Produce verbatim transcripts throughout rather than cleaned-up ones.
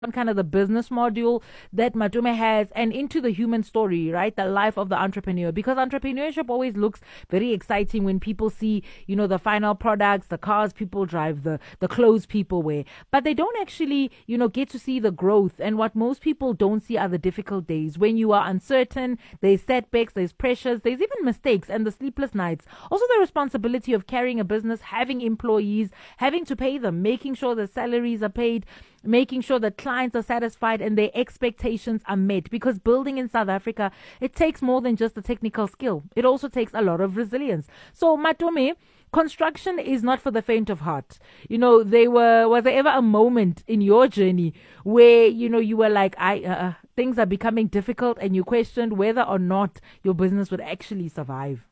on kind of the business module that Matume has and into the human story, right? The life of the entrepreneur. Because entrepreneurship always looks very exciting when people see, you know, the final products, the cars people drive, the, the clothes people wear. But they don't actually, you know, get to see the growth. And what most people don't see are the difficult days when you are uncertain, there's setbacks, there's pressures, there's even mistakes and the sleepless nights. Also the responsibility of carrying a business, having employees, having to pay them, making sure the salaries are paid, making sure that clients are satisfied and their expectations are met. Because building in South Africa, it takes more than just a technical skill. It also takes a lot of resilience. So, Matume, construction is not for the faint of heart. You know, they were, was there ever a moment in your journey where, you know, you were like, I, uh, uh, things are becoming difficult and you questioned whether or not your business would actually survive?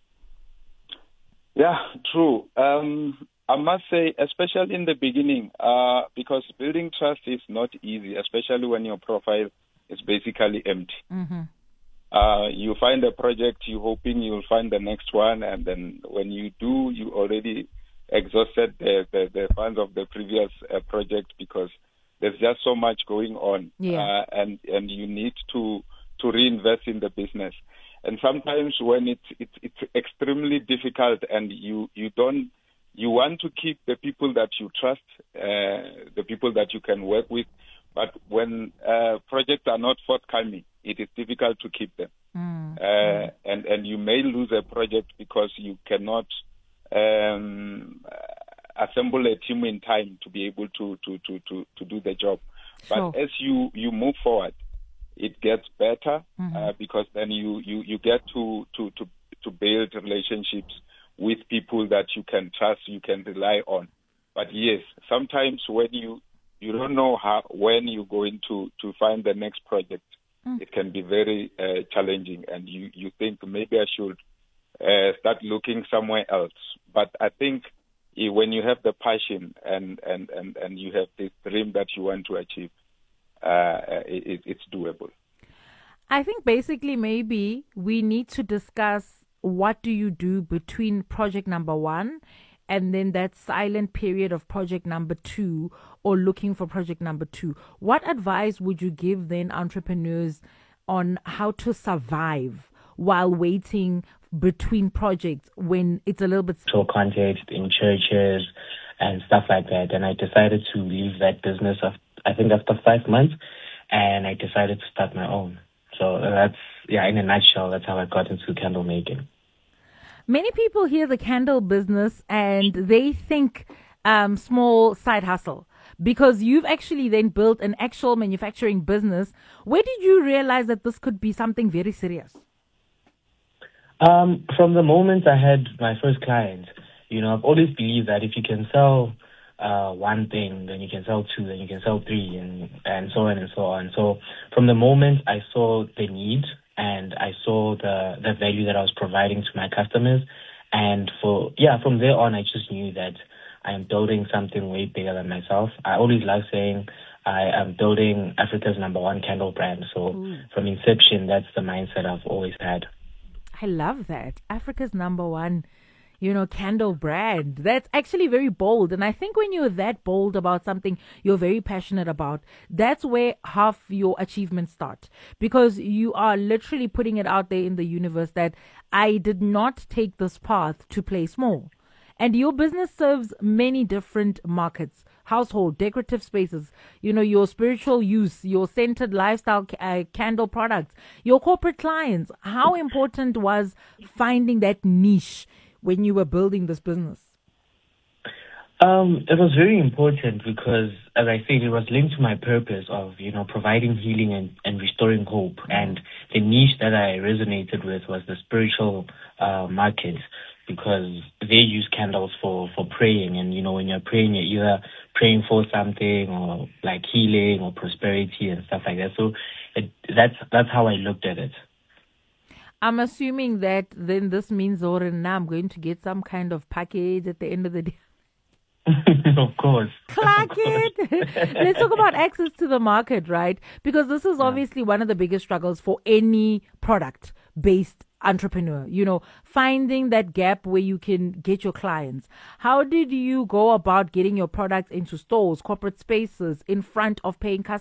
Yeah, true. Um, I must say, especially in the beginning, uh, because building trust is not easy, especially when your profile is basically empty. Mm-hmm. Uh, you find a project, you're hoping you'll find the next one, and then when you do, you already exhausted the, the, the funds of the previous uh, project because there's just so much going on, yeah. uh, and and you need to to reinvest in the business. And sometimes when it's it's, it's extremely difficult, and you you don't. You want to keep the people that you trust, uh, the people that you can work with, but when uh, projects are not forthcoming, it is difficult to keep them. Mm. Uh, mm. and, and you may lose a project because you cannot um, assemble a team in time to be able to, to, to, to, to do the job. Sure. But as you, you move forward, it gets better mm-hmm. uh, because then you, you, you get to, to, to, to build relationships with people that you can trust, you can rely on. But yes, sometimes when you you don't know how when you're going to, to find the next project, mm. it can be very uh, challenging, and you, you think maybe I should uh, start looking somewhere else. But I think eh, when you have the passion and, and, and, and you have this dream that you want to achieve, uh, it, it's doable. I think basically maybe we need to discuss what do you do between project number one and then that silent period of project number two or looking for project number two? What advice would you give then entrepreneurs on how to survive while waiting between projects when it's a little bit... So context in churches and stuff like that. And I decided to leave that business, of, I think after five months, and I decided to start my own. So that's, yeah, in a nutshell, that's how I got into candle making. Many people hear the candle business and they think um, small side hustle, because you've actually then built an actual manufacturing business. Where did you realize that this could be something very serious? Um, from the moment I had my first client, you know, I've always believed that if you can sell uh, one thing, then you can sell two, then you can sell three, and, and so on and so on. So from the moment I saw the need and I saw the, the value that I was providing to my customers, and for, yeah, from there on, I just knew that I am building something way bigger than myself. I always love saying I am building Africa's number one candle brand. So Ooh. From inception, that's the mindset I've always had. I love that. Africa's number one, you know, candle brand. That's actually very bold. And I think when you're that bold about something you're very passionate about, that's where half your achievements start. Because you are literally putting it out there in the universe that I did not take this path to play small. And your business serves many different markets: household, decorative spaces, you know, your spiritual use, your scented lifestyle uh, candle products, your corporate clients. How important was finding that niche when you were building this business? Um, it was very important because, as I said, it was linked to my purpose of, you know, providing healing and, and restoring hope. Mm-hmm. And the niche that I resonated with was the spiritual uh, market, because they use candles for, for praying. And, you know, when you're praying, you're either praying for something or like healing or prosperity and stuff like that. So it, that's that's how I looked at it. I'm assuming that then this means, Oren, now I'm going to get some kind of package at the end of the day. Of course. Clack it. Let's talk about access to the market, right? Because this is obviously one of the biggest struggles for any product-based entrepreneur, you know, finding that gap where you can get your clients. How did you go about getting your products into stores, corporate spaces, in front of paying customers?